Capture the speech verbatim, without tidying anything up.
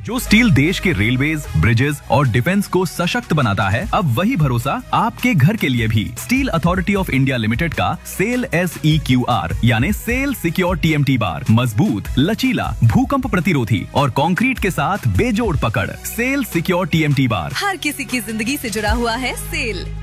जो स्टील देश के रेलवेज, ब्रिजेस और डिफेंस को सशक्त बनाता है, अब वही भरोसा आपके घर के लिए भी। Steel authority of India limited का cell S E Q R यानी cell secure T M T bar मजबूत, लचीला, भूकंप प्रतिरोधी और कंक्रीट के साथ बेजोड़ पकड़। Cell secure T M T bar हर किसी की जिंदगी से जुड़ा हुआ है। सेल